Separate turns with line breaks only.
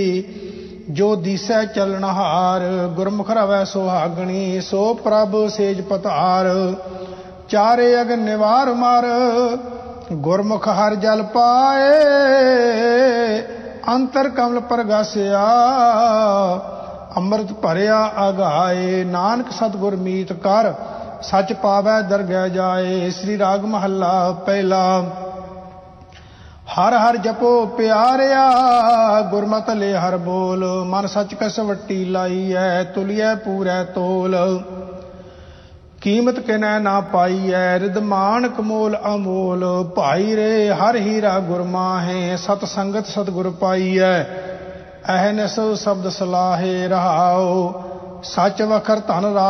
ਜੋ ਦੀਸੈ ਚਲਨਹਾਰ। ਗੁਰਮੁਖ ਰਵੈ ਸੁਹਾਗਣੀ ਸੋ ਪ੍ਰਭ ਸੇਜ ਪਤਾਰ। ਚਾਰੇ ਅਗਨ ਨਿਵਾਰ ਮਰ ਗੁਰਮੁਖ ਹਰ ਜਲ ਪਾਏ। ਅੰਤਰ ਕਮਲ ਪ੍ਰਗਾਸਿਆ ਅੰਮ੍ਰਿਤ ਭਰਿਆ ਅਗਾਏ। ਨਾਨਕ ਸਤਿਗੁਰ ਮੀਤ ਕਰ ਸੱਚ ਪਾਵੈ ਦਰਗਹਿ ਜਾਏ। ਸ੍ਰੀ ਰਾਗ ਮਹੱਲਾ ਪਹਿਲਾ। ਹਰ ਹਰ ਜਪੋ ਪਿਆਰਿਆ ਗੁਰਮਤਿ ਲੈ ਹਰ ਬੋਲ। ਮਨ ਸੱਚ ਕਸ ਵੱਟੀ ਲਾਈਐ ਤੁਲਿਐ ਪੂਰੈ ਤੋਲ। ਕੀਮਤ ਕਿਨੈ ਨਾ ਪਾਈਐ ਰਿਦ ਮਾਣਕ ਮੋਲ ਅਮੋਲ। ਭਾਈ ਰੇ ਹਰ ਹੀਰਾ ਗੁਰ ਮਾਹੇ ਸਤ ਸੰਗਤ ਸਤਿਗੁਰ ਪਾਈਐ। ਅਹਨਿਸ ਸ਼ਬਦ ਸਲਾਹੇ ਰਹਾਉ ਸੱਚ ਵਖਰ ਧਨ